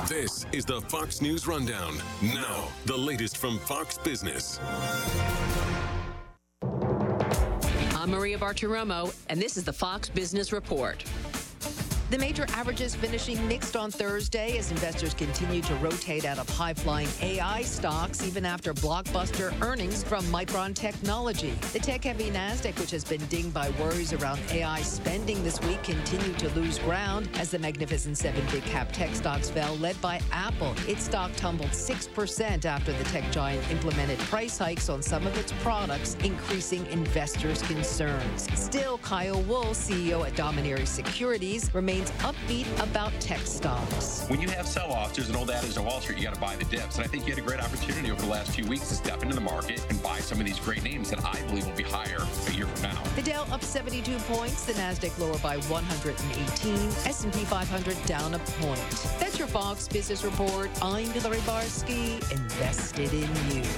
This is the Fox News Rundown. Now, the latest from Fox Business. I'm Maria Bartiromo, and this is the Fox Business Report. The major averages finishing mixed on Thursday as investors continue to rotate out of high-flying AI stocks even after blockbuster earnings from Micron Technology. The tech-heavy Nasdaq, which has been dinged by worries around AI spending this week, continued to lose ground as the Magnificent Seven big-cap tech stocks fell, led by Apple. Its stock tumbled 6% after the tech giant implemented price hikes on some of its products, increasing investors' concerns. Still, Kyle Wool, CEO at Dominaria Securities, remains upbeat about tech stocks. When you have sell-offs, there's an old adage on Wall Street, you got to buy the dips. And I think you had a great opportunity over the last few weeks to step into the market and buy some of these great names that I believe will be higher a year from now. The Dow up 72 points, the Nasdaq lower by 118, S&P 500 down a point. That's your Fox Business Report. I'm Hillary Barsky, invested in you.